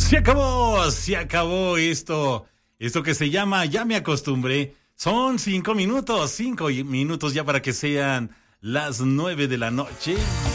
Se acabó esto. Esto que se llama Ya me acostumbré. Son 5 minutos ya para que sean las 9 de la noche.